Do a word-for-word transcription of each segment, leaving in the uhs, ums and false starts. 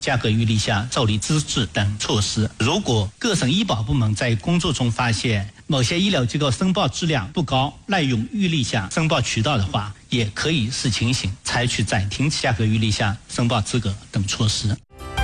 价格预立项、照例资质等措施。如果各省医保部门在工作中发现某些医疗机构申报质量不高、滥用预立项申报渠道的话，也可以视情形采取暂停价格预立项申报资格等措施。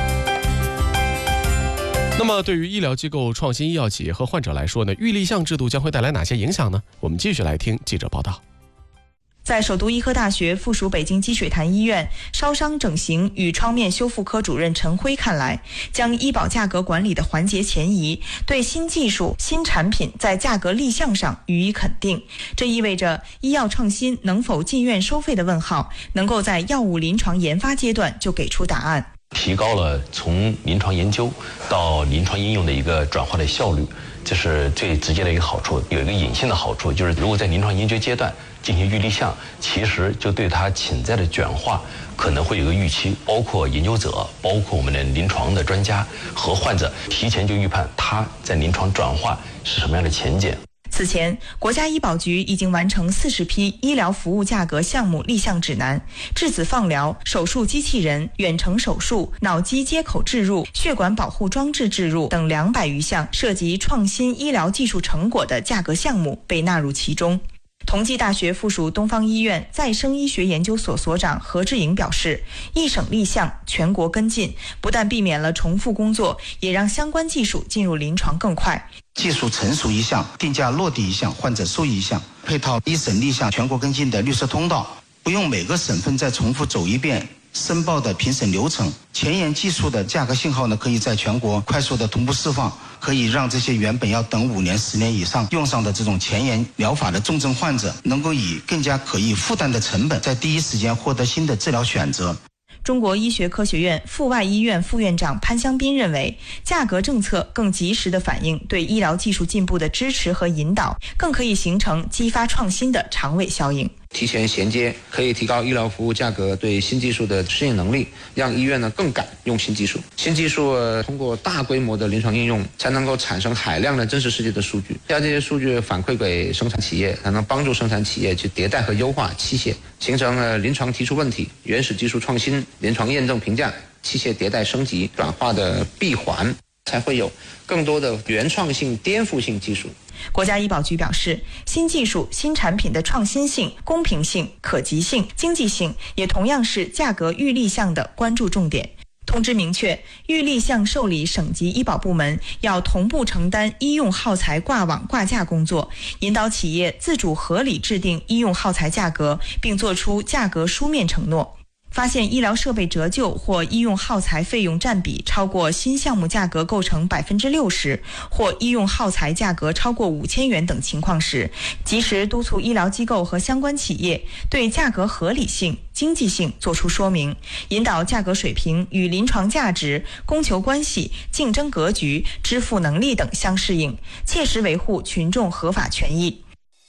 那么对于医疗机构、创新医药企业和患者来说呢，预立项制度将会带来哪些影响呢？我们继续来听记者报道。 在首都医科大学附属北京积水潭医院烧伤整形与创面修复科主任陈辉看来，将医保价格管理的环节前移，对新技术、新产品在价格立项上予以肯定。这意味着医药创新能否进院收费的问号，能够在药物临床研发阶段就给出答案， 提高了从临床研究到临床应用的一个转化的效率，这是最直接的一个好处。有一个隐性的好处，就是如果在临床研究阶段进行预立项，其实就对它潜在的转化可能会有个预期，包括研究者，包括我们的临床的专家和患者，提前就预判它在临床转化是什么样的前景。 此前，国家医保局已经完成四十批医疗服务价格项目立项指南，质子放疗、手术机器人、远程手术、脑机接口置入、血管保护装置置入等两百余项涉及创新医疗技术成果的价格项目被纳入其中。同济大学附属东方医院再生医学研究所所长何志颖表示，一省立项，全国跟进，不但避免了重复工作，也让相关技术进入临床更快。 技术成熟一项，定价落地一项，患者受益一项，配套一省立项、全国跟进的绿色通道，不用每个省份再重复走一遍申报的评审流程。前沿技术的价格信号呢，可以在全国快速的同步释放，可以让这些原本要等五年、十年以上用上的这种前沿疗法的重症患者，能够以更加可以负担的成本，在第一时间获得新的治疗选择。 中国医学科学院阜外医院副院长潘香斌认为，价格政策更及时地反映对医疗技术进步的支持和引导，更可以形成激发创新的长尾效应。 提前衔接可以提高医疗服务价格对新技术的适应能力，让医院呢更敢用新技术。新技术、呃、通过大规模的临床应用，才能够产生海量的真实世界的数据，将这些数据反馈给生产企业，才能帮助生产企业去迭代和优化器械，形成了临床提出问题、原始技术创新、临床验证评价、器械迭代升级转化的闭环，才会有更多的原创性、颠覆性技术。 国家医保局表示，新技术、新产品的创新性、公平性、可及性、经济性，也同样是价格预立项的关注重点。通知明确，预立项受理省级医保部门要同步承担医用耗材挂网挂价工作，引导企业自主合理制定医用耗材价格，并作出价格书面承诺。发现医疗设备折旧或医用耗材费用占比超过新项目价格构成百分之六十，或医用耗材价格超过五千元等情况时，及时督促医疗机构和相关企业对价格合理性、经济性作出说明，引导价格水平与临床价值、供求关系、竞争格局、支付能力等相适应，切实维护群众合法权益。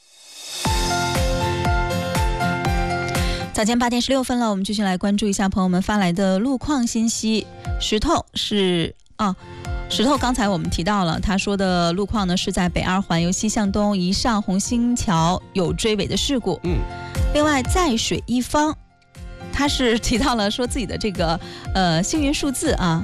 早间八点十六分了，我们继续来关注一下朋友们发来的路况信息。石头是啊，石头刚才我们提到了，他说的路况呢是在北二环由西向东移上红星桥有追尾的事故。嗯，另外在水一方，他是提到了说自己的这个呃幸运数字啊。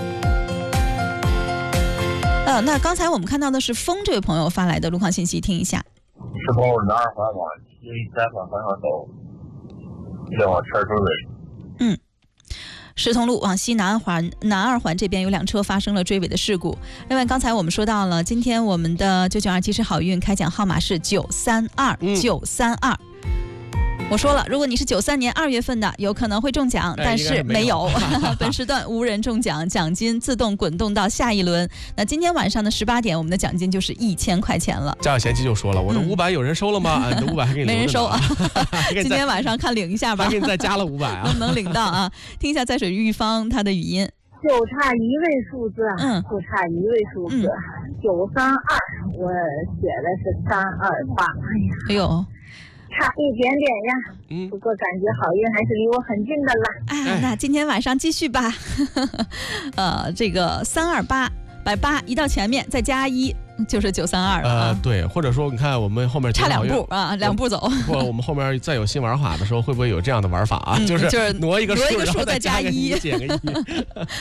呃，那刚才我们看到的是风这位朋友发来的路况信息，听一下。 是从南二环往西三环方向走。要往车追尾。 嗯，石通路往西南二环南二环这边有辆车发生了追尾的事故。另外，刚才我们说到了，今天我们的九九二及时好运开奖号码是九三二九三二。我说了，如果你是九三年二月份的，有可能会中奖，但是没有。本时段无人中奖，奖金自动滚动到下一轮。那今天晚上的十八点，我们的奖金就是一千块钱了。 家有贤妻就说了，我的五百有人收了吗？嗯、你的五百还给你没人收啊。今天晚上看领一下吧， 还给你再加了五百啊， 能不能领到啊？听一下在水玉芳他的语音。 就差一位数字，嗯，就差一位数字，九三二，我写的是三二八。 哎呀，哎呦。 差一点点呀，嗯，不过感觉好运还是离我很近的啦。 哎，那今天晚上继续吧。呃，这个三二八，把八移到前面，再加一，就是九三二了、啊。 呃，对，或者说你看我们后面差两步啊，两步走。 或我们后面再有新玩法的时候，会不会有这样的玩法啊？嗯、就是就是挪一个数， 挪一个数再加一， 减个一。